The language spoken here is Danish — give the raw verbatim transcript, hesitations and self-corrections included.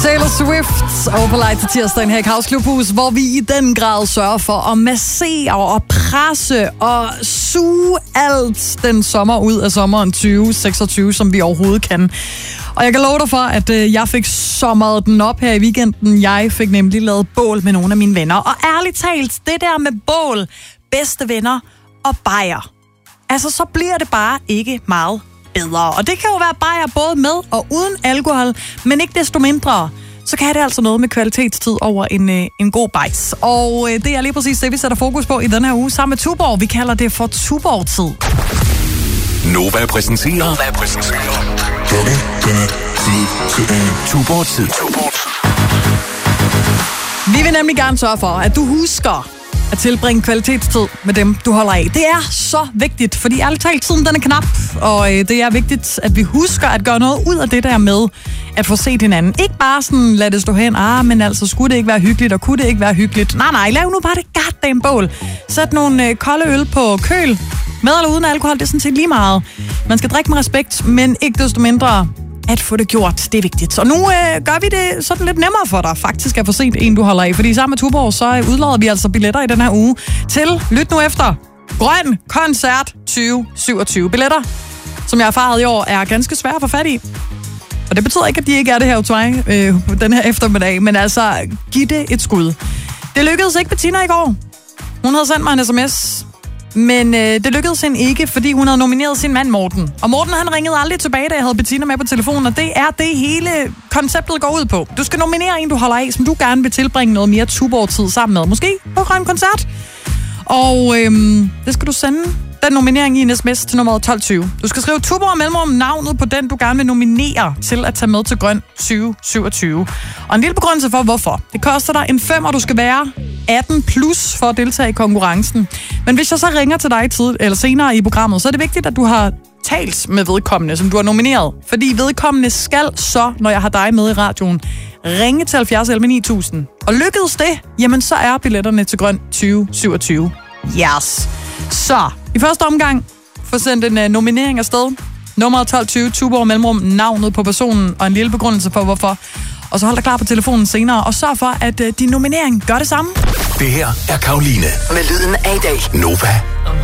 Taylor Swift over på Light til tirsdagen her i Kaos Klubhus, hvor vi i den grad sørger for at massere og presse og suge alt den sommer ud af sommeren tyve seksogtyve, som vi overhovedet kan. Og jeg kan love dig for, at øh, jeg fik sommeret den op her i weekenden. Jeg fik nemlig lavet bål med nogle af mine venner. Og ærligt talt, det der med bål, bedste venner og bajer. Altså, så bliver det bare ikke meget bedre. Og det kan jo være bajer både med og uden alkohol, men ikke desto mindre, så kan det altså noget med kvalitetstid over en, øh, en god bajs. Og øh, det er lige præcis det, vi sætter fokus på i den her uge sammen med Tuborg. Vi kalder det for Tuborg-tid. Nova præsenterer. Nova præsenterer. Tuborg-tid. Vi vil nemlig gerne sørge for, at du husker at tilbringe kvalitetstid med dem, du holder af. Det er så vigtigt, fordi ærligt talt, tiden den er knap, og øh, det er vigtigt, at vi husker at gøre noget ud af det der med at få set hinanden. Ikke bare sådan, lad det stå hen, ah, men altså, skulle det ikke være hyggeligt, og kunne det ikke være hyggeligt? Nej, nej, lav nu bare det goddamn bål. Sæt nogle øh, kolde øl på køl, med eller uden alkohol, det er sådan set lige meget. Man skal drikke med respekt, men ikke desto mindre at få det gjort, det er vigtigt. Og nu øh, gør vi det sådan lidt nemmere for dig, faktisk at få set en, du holder af. Fordi sammen med Tuborg, så udlader vi altså billetter i den her uge til, lyt nu efter, Grøn Koncert tyve syvogtyve. Billetter, som jeg har erfaret i år, er ganske svære at få fat i. Og det betyder ikke, at de ikke er det her utøj øh, den her eftermiddag, men altså, giv det et skud. Det lykkedes ikke Bettina i går. Hun havde sendt mig en sms, men øh, det lykkedes hende ikke, fordi hun havde nomineret sin mand Morten. Og Morten, han ringede aldrig tilbage, da jeg havde Bettina med på telefonen, og det er det hele konceptet går ud på. Du skal nominere en, du holder af, som du gerne vil tilbringe noget mere Tuborg-tid sammen med. Måske på Grøn Koncert. Og øhm, det skal du sende den nominering i en sms til nummer tolv tyve. Du skal skrive Tuborg mellemrum navnet på den, du gerne vil nominere til at tage med til Grøn tyve syvogtyve. Og en lille begrundelse for, hvorfor. Det koster dig en fem, og du skal være atten plus for at deltage i konkurrencen. Men hvis jeg så ringer til dig tid, eller senere i programmet, så er det vigtigt, at du har talt med vedkommende, som du har nomineret. Fordi vedkommende skal så, når jeg har dig med i radioen, ringe til halvfjerds elleve ni tusind. Og lykkedes det, jamen så er billetterne til Grøn tyve syvogtyve. Yes. Så, i første omgang, få sendt en uh, nominering afsted. Nummer tolv tyve, Tuborg mellemrum, navnet på personen og en lille begrundelse for, hvorfor. Og så hold dig klar på telefonen senere, og sørg for, at uh, din nominering gør det samme. Det her er Karoline. Med lyden af i dag. Nova.